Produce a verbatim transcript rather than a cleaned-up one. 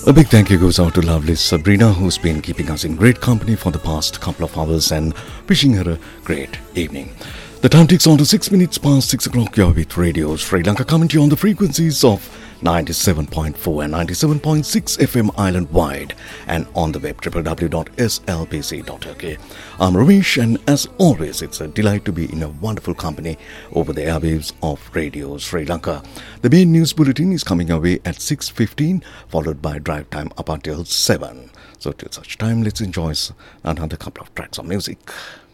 A big thank you goes out to lovely Sabrina, who's been keeping us in great company for the past couple of hours, and wishing her a great evening. The time ticks on to six minutes past six o'clock. You're with Radio Sri Lanka, coming to you on the frequencies of ninety-seven point four and ninety-seven point six F M island-wide, and on the web w w w dot s l p c dot l k. I'm Ramesh, and as always, it's a delight to be in a wonderful company over the airwaves of Radio Sri Lanka. The main news bulletin is coming away at six fifteen, followed by drive time up until seven. So till such time, let's enjoy another couple of tracks of music.